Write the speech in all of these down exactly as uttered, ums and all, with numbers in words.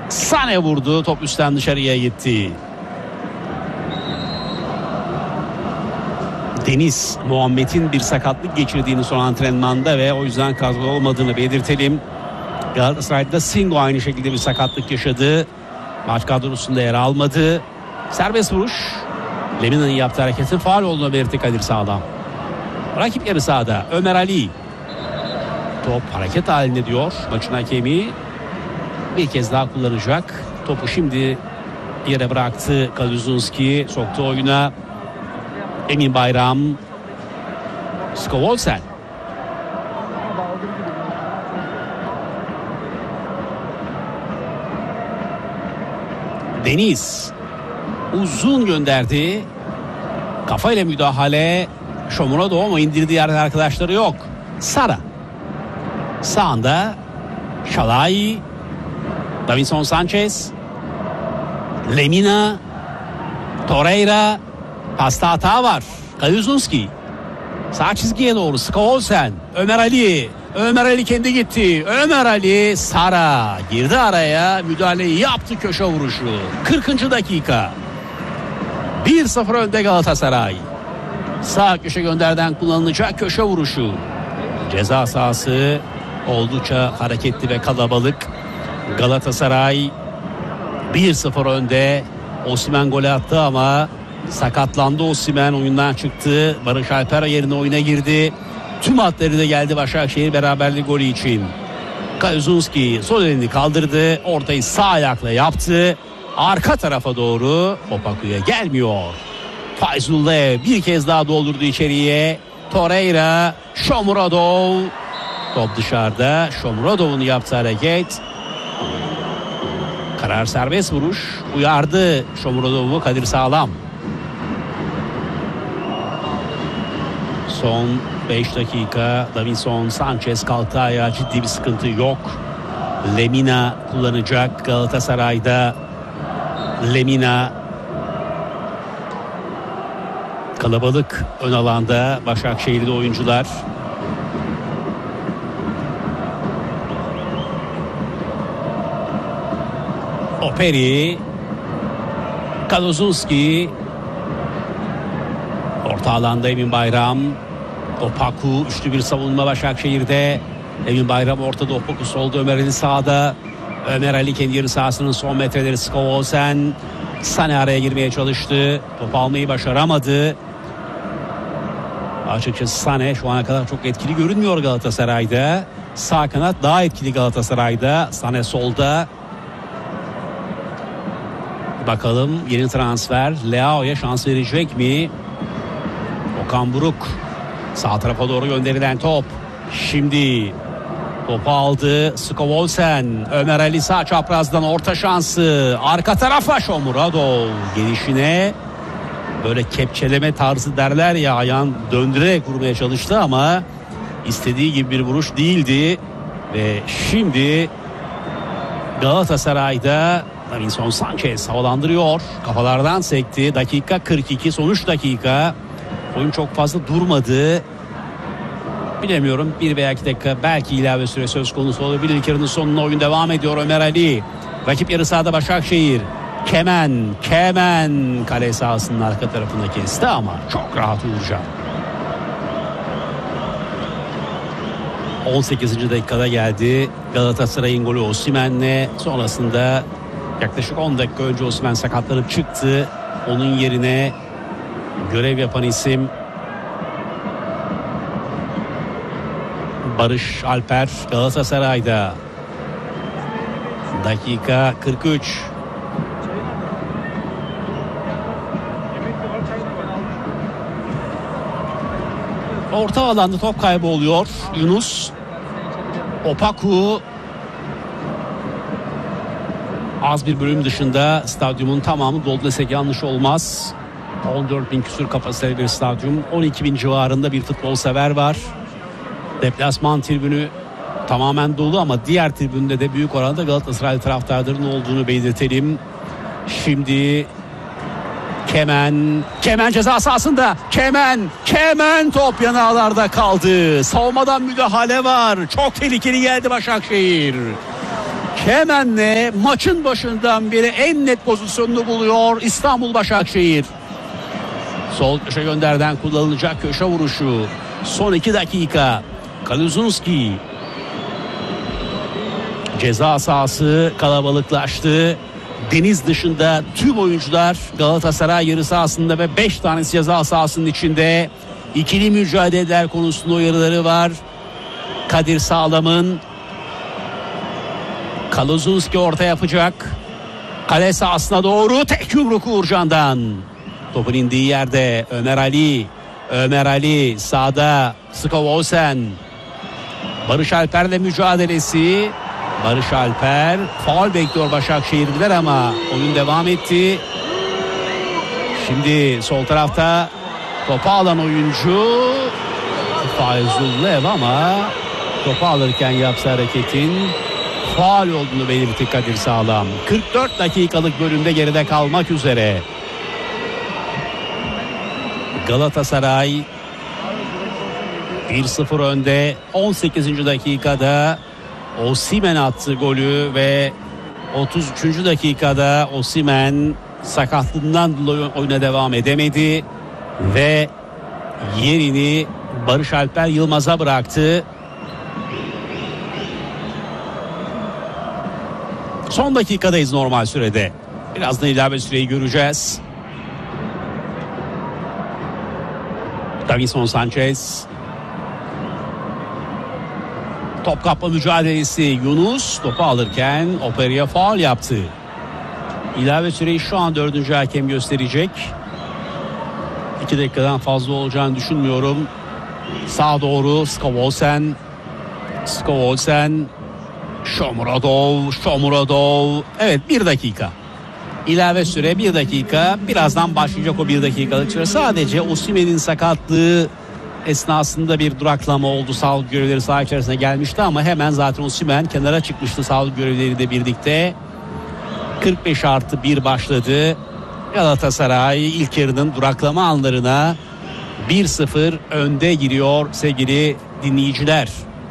Sane vurdu. Top üstten dışarıya gitti. Deniz Muhammed'in bir sakatlık geçirdiğini son antrenmanda ve o yüzden kadroda olmadığını belirtelim. Galatasaray'da Singo aynı şekilde bir sakatlık yaşadı. Maç kadrosunda yer almadı. Serbest vuruş. Lemina'nın yaptığı hareketin faul olduğunu belirtti Kadir Sağlam. Rakip yarı sahada Ömer Ali. Top hareket halinde diyor maçın hakemi. Bir kez daha kullanacak. Topu şimdi yere bıraktı Kaluzunski. Soktu oyuna. Emin Bayram. Skovolsen. Deniz. Uzun gönderdi. Kafayla müdahale. Shomurodov ama indirdiği yerde arkadaşları yok. Sara. Sağında Şalay. Davinson Sanchez. Lemina. Torreira. Pasta hata var. Kaluzunski. Sağ çizgiye doğru. Skovolsen. Ömer Ali. Ömer Ali kendi gitti. Ömer Ali. Sara. Girdi araya. Müdahaleyi yaptı. Köşe vuruşu. kırkıncı dakika. bir sıfır önde Galatasaray. Sağ köşe gönderden kullanılacak köşe vuruşu. Ceza sahası oldukça hareketli ve kalabalık. Galatasaray bir sıfır önde. Osimhen gol attı ama sakatlandı Osimhen, oyundan çıktı. Barış Alper yerine oyuna girdi. Tüm hatları da geldi Başakşehir beraberlik golü için. Kaluzunski sol elini kaldırdı. Ortayı sağ ayakla yaptı. Arka tarafa doğru. Opaku'ya gelmiyor. Fayzullah bir kez daha doldurdu içeriye. Torreira. Shomurodov. Top dışarıda. Shomurodov'un yaptığı hareket. Karar serbest vuruş. Uyardı Shomurodov'u Kadir Sağlam. Son beş dakika. Davinson Sanchez kalktı ayağa, ciddi bir sıkıntı yok. Lemina kullanacak Galatasaray'da. Lemina. Kalabalık ön alanda Başakşehir'de oyuncular. Operi. Kaluzunski. Orta alanda Emin Bayram. Opaku. Üçlü bir savunma Başakşehir'de. Emin Bayram ortada, Opaku solda, Ömer Ali sağda. Ömer Ali kendi yarı sahasının son metreleri. Skovolsen. Sane araya girmeye çalıştı. Top almayı başaramadı. Açıkçası Sane şu ana kadar çok etkili görünmüyor Galatasaray'da. Sağ kanat daha etkili Galatasaray'da. Sane solda. Bakalım yeni transfer Leao'ya şans verecek mi? Okan Buruk. Sağ tarafa doğru gönderilen top. Şimdi topu aldı Skovolsen. Ömer Ali sağ çaprazdan orta şansı. Arka tarafa Shomurodov gelişine böyle kepçeleme tarzı derler ya, ayağın döndürerek vurmaya çalıştı ama istediği gibi bir vuruş değildi. Ve şimdi Galatasaray'da Davinson Sanchez havalandırıyor. Kafalardan sekti. Dakika kırk iki, sonuç dakika. Oyun çok fazla durmadı. Bilemiyorum, bir veya iki dakika belki ilave süre söz konusu olabilir. İlk yarının sonuna oyun devam ediyor. Ömer Ali. Rakip yarı sahada Başakşehir. Kemen, Kemen kale sahasının arka tarafında kesti ama çok rahat vuracak. on sekizinci dakikada geldi Galatasaray'ın golü Osimhen'le. Sonrasında yaklaşık on dakika önce Osimhen sakatlanıp çıktı. Onun yerine görev yapan isim Barış Alper Galatasaray'da. Dakika kırk üç. Orta alanda top kaybı oluyor. Yunus. Opaku. Az bir bölüm dışında stadyumun tamamı doldu desek yanlış olmaz. on dört bin küsur kapasiteli bir stadyum. on iki bin civarında bir futbol sever var. Deplasman tribünü tamamen dolu ama diğer tribünde de büyük oranda Galatasaray taraftarlarının olduğunu belirtelim. Şimdi Kemen, Kemen ceza sahasında. Kemen, Kemen top yanağlarda kaldı. Savunmadan müdahale var. Çok tehlikeli geldi Başakşehir. Hemen'le maçın başından beri en net pozisyonunu buluyor İstanbul Başakşehir. Sol köşe gönderden kullanılacak köşe vuruşu. Son iki dakika. Kaluzunski. Ceza sahası kalabalıklaştı. Deniz dışında tüm oyuncular Galatasaray yarı sahasında ve beş tanesi ceza sahasının içinde. İkili mücadeleler konusunda uyarıları var. Kadir Sağlam'ın. Kaluzunski orta yapacak. Kale sahasına doğru tek yumruk Uğurcan'dan. Topun indiği yerde Ömer Ali. Ömer Ali sağda Skovolsen. Barış Alper'le mücadelesi. Barış Alper faul bekliyor Başakşehirliler ama oyun devam etti. Şimdi sol tarafta topu alan oyuncu Fayzullev ama topu alırken yapsa hareketin faul olduğunu belirtti Kadir Sağlam. kırk dört dakikalık bölümde geride kalmak üzere. Galatasaray bir sıfır önde. on sekizinci dakikada Osimhen attı golü ve otuz üçüncü dakikada Osimhen sakatlığından dolayı oyuna devam edemedi ve yerini Barış Alper Yılmaz'a bıraktı. Son dakikadayız normal sürede. Birazdan ilave süreyi göreceğiz. Davinson Sanchez. Top kapma mücadelesi. Yunus topu alırken Operia faul yaptı. İlave süreyi şu an dördüncü hakem gösterecek. iki dakikadan fazla olacağını düşünmüyorum. Sağa doğru Skovolsen. Skovolsen. Shomurodov. Shomurodov. Evet, bir dakika. İlave süre bir dakika. Birazdan başlayacak o bir dakikalık süre. Sadece Osimhen'in sakatlığı esnasında bir duraklama oldu. Sağlık görevlileri saha içerisine gelmişti ama hemen zaten Osimhen kenara çıkmıştı sağlık görevlileriyle birlikte. kırk beş artı bir başladı. Galatasaray ilk yarının duraklama anlarına bir sıfır önde giriyor sevgili dinleyiciler.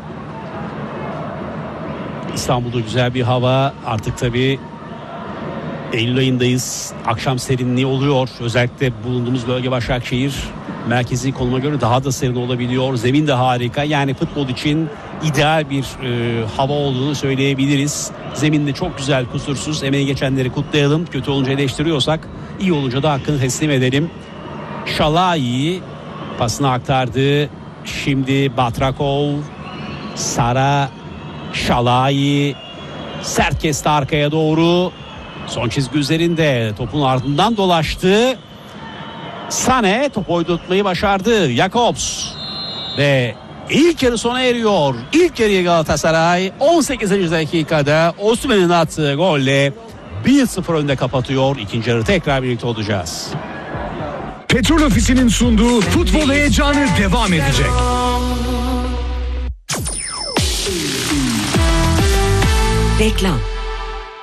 İstanbul'da güzel bir hava. Artık tabii Eylül ayındayız. Akşam serinliği oluyor. Özellikle bulunduğumuz bölge Başakşehir. Merkezi konuma göre daha da serin olabiliyor. Zemin de harika. Yani futbol için ideal bir e, hava olduğunu söyleyebiliriz. Zemin de çok güzel, kusursuz. Emeği geçenleri kutlayalım. Kötü olunca eleştiriyorsak iyi olunca da hakkını teslim edelim. Şalai pasını aktardı. Şimdi Batrakov. Sara. Şalai. Sert kesti arkaya doğru. Son çizgi üzerinde topun ardından dolaştı. Sane topu oynatmayı başardı. Jakobs ve ilk yarı sona eriyor. İlk yarıyı Galatasaray on sekizinci dakikada Osimhen'in attığı golle bir sıfır önde kapatıyor. İkinci yarı tekrar birlikte olacağız. Petrol Ofisi'nin sunduğu futbol heyecanı devam edecek. Reklam.